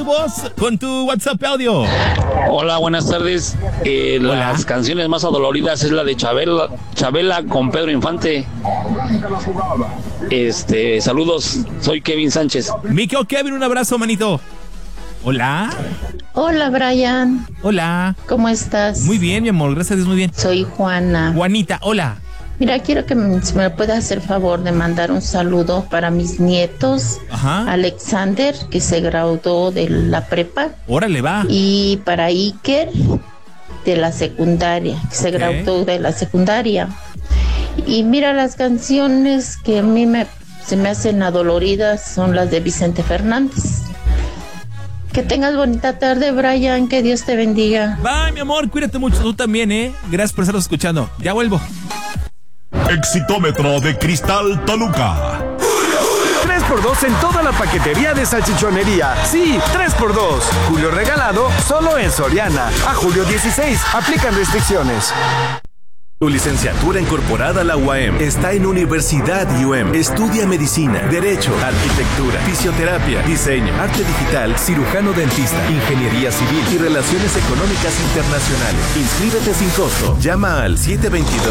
voz con tu WhatsApp audio. Hola, buenas tardes. Las canciones más adoloridas es la de Chabela con Pedro Infante. Saludos, soy Kevin Sánchez. Miquel Kevin, un abrazo, manito. Hola. Hola, Brian. Hola. ¿Cómo estás? Muy bien, mi amor, gracias a Dios, muy bien. Soy Juana. Juanita, hola. Mira, quiero que me puedas hacer favor de mandar un saludo para mis nietos. Ajá. Alexander, que se graduó de la prepa. Órale, va. Y para Iker, de la secundaria, que se graduó de la secundaria. Y mira, las canciones que a mí se me hacen adoloridas son las de Vicente Fernández. Que tengas bonita tarde, Brian, que Dios te bendiga. Bye, mi amor, cuídate mucho, tú también, Gracias por estarnos escuchando. Ya vuelvo. Exitómetro de Cristal Toluca. 3x2 en toda la paquetería de salchichonería. Sí, 3x2. Julio regalado solo en Soriana. A julio 16. Aplican restricciones. Tu licenciatura incorporada a la UAM está en Universidad UAM. Estudia medicina, derecho, arquitectura, fisioterapia, diseño, arte digital, cirujano dentista, ingeniería civil y relaciones económicas internacionales. Inscríbete sin costo. Llama al 722-262-4878. 722-262-4878.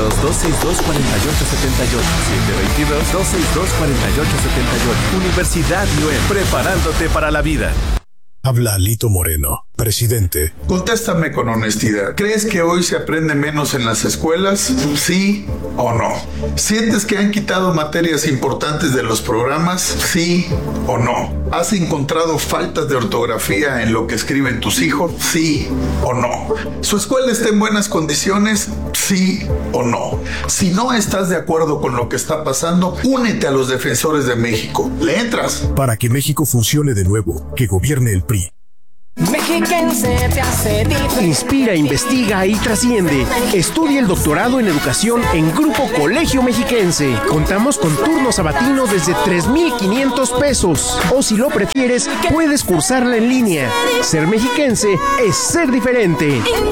Universidad UAM. Preparándote para la vida. Habla Lito Moreno, presidente. Contéstame con honestidad. ¿Crees que hoy se aprende menos en las escuelas? ¿Sí o no? ¿Sientes que han quitado materias importantes de los programas? ¿Sí o no? ¿Has encontrado faltas de ortografía en lo que escriben tus hijos? ¿Sí o no? ¿Su escuela está en buenas condiciones? ¿Sí o no? Si no estás de acuerdo con lo que está pasando, únete a los defensores de México. ¿Le entras? Para que México funcione de nuevo, que gobierne el PRI. Mexiquense te hace diferente. Inspira, investiga y trasciende. Estudia el doctorado en educación en Grupo Colegio Mexiquense. Contamos con turnos sabatinos desde 3,500 pesos. O si lo prefieres, puedes cursarla en línea. Ser mexiquense es ser diferente.